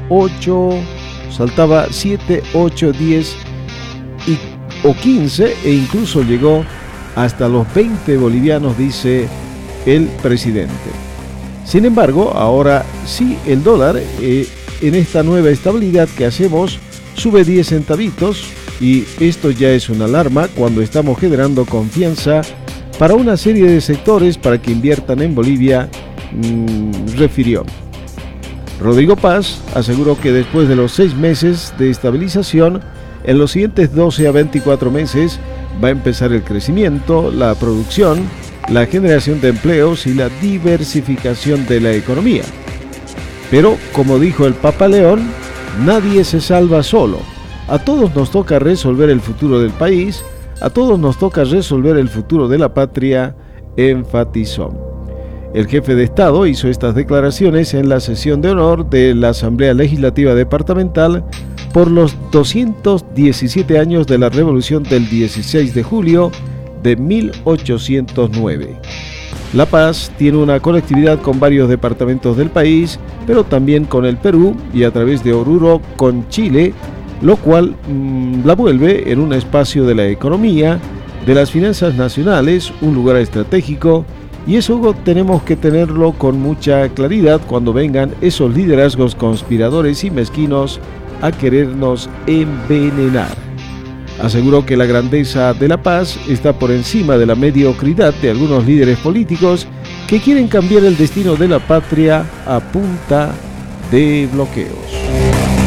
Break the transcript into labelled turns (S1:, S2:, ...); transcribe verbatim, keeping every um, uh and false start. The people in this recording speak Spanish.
S1: ocho, saltaba siete, ocho, diez y, o quince e incluso llegó hasta los veinte bolivianos, dice el presidente. Sin embargo, ahora sí el dólar eh, en esta nueva estabilidad que hacemos sube diez centavitos y esto ya es una alarma cuando estamos generando confianza para una serie de sectores para que inviertan en Bolivia, mmm, refirió. Rodrigo Paz aseguró que después de los seis meses de estabilización, en los siguientes doce a veinticuatro meses va a empezar el crecimiento, la producción, la generación de empleos y la diversificación de la economía. Pero, como dijo el Papa León, nadie se salva solo. A todos nos toca resolver el futuro del país, a todos nos toca resolver el futuro de la patria, enfatizó. El jefe de Estado hizo estas declaraciones en la sesión de honor de la Asamblea Legislativa Departamental por los doscientos diecisiete años de la Revolución del dieciséis de julio de mil ochocientos nueve. La Paz tiene una conectividad con varios departamentos del país, pero también con el Perú y a través de Oruro con Chile, lo cual mmm, la vuelve en un espacio de la economía, de las finanzas nacionales, un lugar estratégico, y eso tenemos que tenerlo con mucha claridad cuando vengan esos liderazgos conspiradores y mezquinos a querernos envenenar. Aseguró que la grandeza de la paz está por encima de la mediocridad de algunos líderes políticos que quieren cambiar el destino de la patria a punta de bloqueos.